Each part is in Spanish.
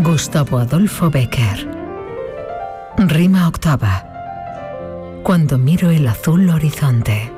Gustavo Adolfo Bécquer. Rima octava. Cuando miro el azul horizonte.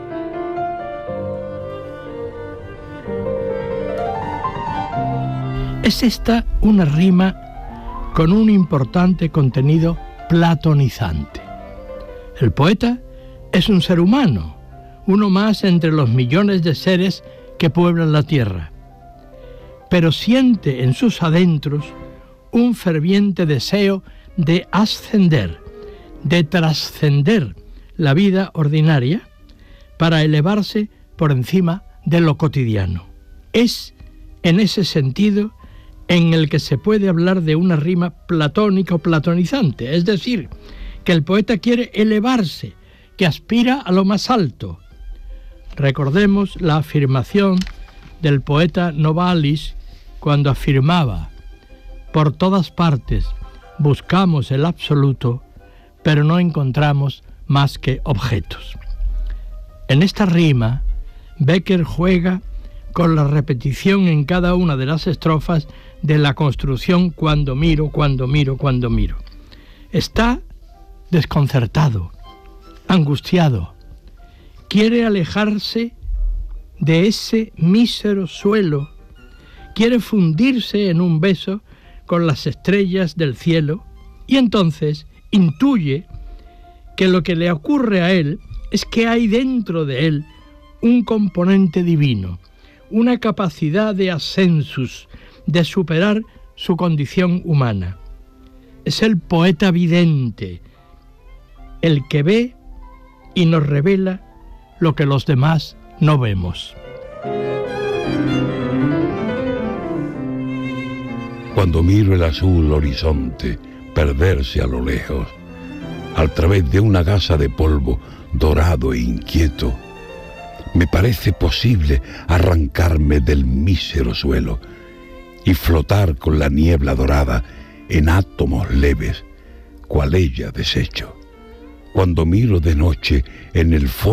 Es esta una rima con un importante contenido platonizante. El poeta es un ser humano, uno más entre los millones de seres que pueblan la tierra, pero siente en sus adentros un ferviente deseo de ascender, de trascender la vida ordinaria para elevarse por encima de lo cotidiano. Es en ese sentido en el que se puede hablar de una rima platónica o platonizante, es decir, que el poeta quiere elevarse, que aspira a lo más alto. Recordemos la afirmación del poeta Novalis cuando afirmaba: por todas partes buscamos el absoluto, pero no encontramos más que objetos. En esta rima, Bécquer juega con la repetición en cada una de las estrofas de la construcción cuando miro, cuando miro, cuando miro. Está desconcertado, angustiado, quiere alejarse de ese mísero suelo, quiere fundirse en un beso con las estrellas del cielo, y entonces intuye que lo que le ocurre a él es que hay dentro de él un componente divino, una capacidad de ascensus, de superar su condición humana. Es el poeta vidente, el que ve y nos revela lo que los demás no vemos. Cuando miro el azul horizonte perderse a lo lejos, al través de una gasa de polvo dorado e inquieto, me parece posible arrancarme del mísero suelo y flotar con la niebla dorada en átomos leves, cual ella desecho. Cuando miro de noche en el fondo